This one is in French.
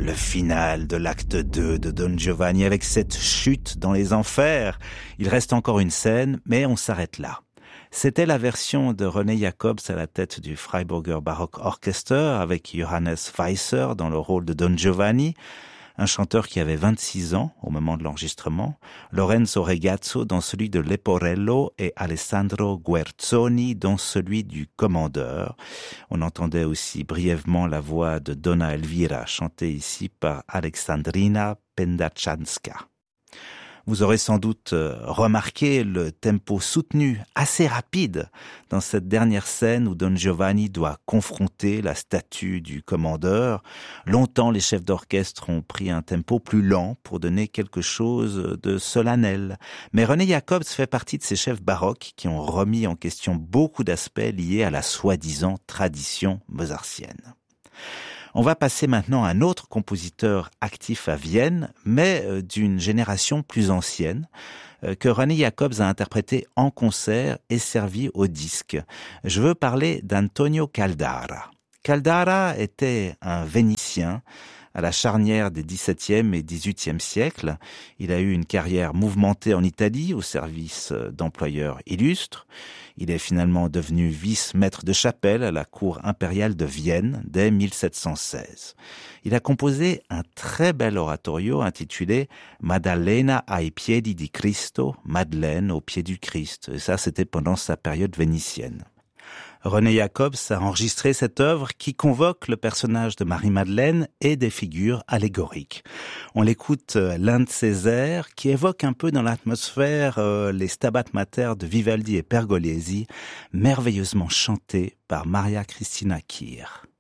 Le final de l'acte 2 de Don Giovanni avec cette chute dans les enfers. Il reste encore une scène, mais on s'arrête là. C'était la version de René Jacobs à la tête du Freiburger Baroque Orchester avec Johannes Weisser dans le rôle de Don Giovanni, un chanteur qui avait 26 ans au moment de l'enregistrement, Lorenzo Regazzo dans celui de Leporello et Alessandro Guerzoni dans celui du commandeur. On entendait aussi brièvement la voix de Donna Elvira chantée ici par Alexandrina Pendaczanska. Vous aurez sans doute remarqué le tempo soutenu, assez rapide, dans cette dernière scène où Don Giovanni doit confronter la statue du commandeur. Longtemps, les chefs d'orchestre ont pris un tempo plus lent pour donner quelque chose de solennel. Mais René Jacobs fait partie de ces chefs baroques qui ont remis en question beaucoup d'aspects liés à la soi-disant tradition mozartienne. On va passer maintenant à un autre compositeur actif à Vienne, mais d'une génération plus ancienne, que René Jacobs a interprété en concert et servi au disque. Je veux parler d'Antonio Caldara. Caldara était un Vénitien à la charnière des XVIIe et XVIIIe siècles. Il a eu une carrière mouvementée en Italie au service d'employeurs illustres. Il est finalement devenu vice-maître de chapelle à la cour impériale de Vienne dès 1716. Il a composé un très bel oratorio intitulé Maddalena ai piedi di Cristo, Madeleine au pied du Christ. Et ça, c'était pendant sa période vénitienne. René Jacobs a enregistré cette œuvre qui convoque le personnage de Marie-Madeleine et des figures allégoriques. On l'écoute l'un de ses airs qui évoque un peu dans l'atmosphère les Stabat Mater de Vivaldi et Pergolesi, merveilleusement chantés par Maria Cristina Kir.